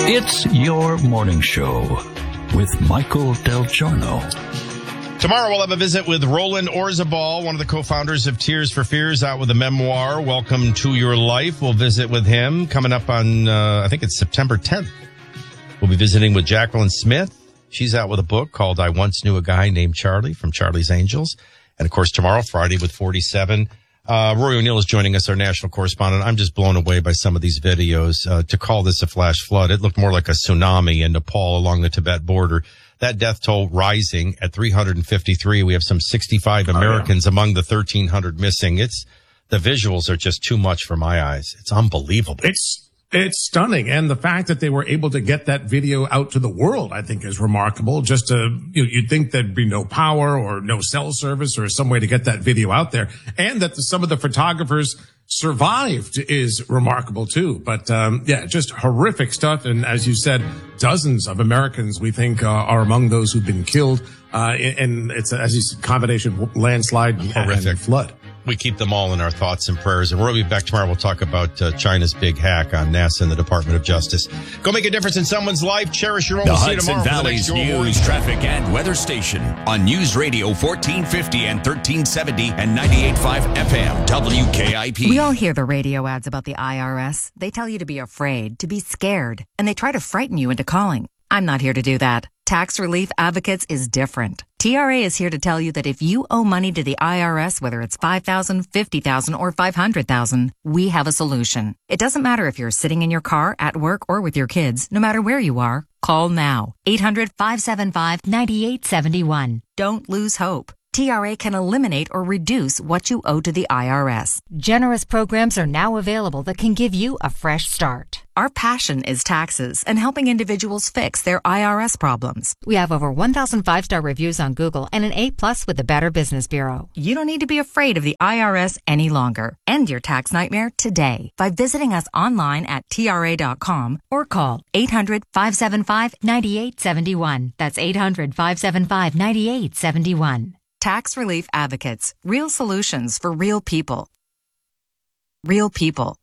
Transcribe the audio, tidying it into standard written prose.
It's your morning show with Michael Del Giorno. Tomorrow we'll have a visit with Roland Orzabal, one of the co-founders of Tears for Fears, out with a memoir, Welcome to Your Life. We'll visit with him coming up on, I think it's September 10th. We'll be visiting with Jacqueline Smith. She's out with a book called I Once Knew a Guy Named Charlie from Charlie's Angels. And of course, tomorrow, Friday with 47. Rory O'Neill is joining us, our national correspondent. I'm just blown away by some of these videos. To call this a flash flood, it looked more like a tsunami in Nepal along the Tibet border. That death toll rising at 353. We have some 65 Americans among the 1,300 missing. The visuals are just too much for my eyes. It's unbelievable. It's stunning. And the fact that they were able to get that video out to the world, I think is remarkable. You'd think there'd be no power or no cell service or some way to get that video out there. And that some of the photographers survived is remarkable too. But, just horrific stuff. And as you said, dozens of Americans we think are among those who've been killed. And it's, as you said, combination of landslide and flood. We keep them all in our thoughts and prayers. And we'll be back tomorrow. We'll talk about China's big hack on NASA and the Department of Justice. Go make a difference in someone's life. Cherish your own. The Hudson Valley's news, traffic, and weather station on News Radio 1450 and 1370 and 98.5 FM WKIP. We all hear the radio ads about the IRS. They tell you to be afraid, to be scared, and they try to frighten you into calling. I'm not here to do that. Tax Relief Advocates is different. TRA is here to tell you that if you owe money to the IRS, whether it's $5,000, $50,000, or $500,000, we have a solution. It doesn't matter if you're sitting in your car, at work, or with your kids. No matter where you are, call now. 800-575-9871. Don't lose hope. TRA can eliminate or reduce what you owe to the IRS. Generous programs are now available that can give you a fresh start. Our passion is taxes and helping individuals fix their IRS problems. We have over 1,000 5-star reviews on Google and an A+ with the Better Business Bureau. You don't need to be afraid of the IRS any longer. End your tax nightmare today by visiting us online at TRA.com or call 800-575-9871. That's 800-575-9871. Tax Relief Advocates. Real solutions for real people. Real people.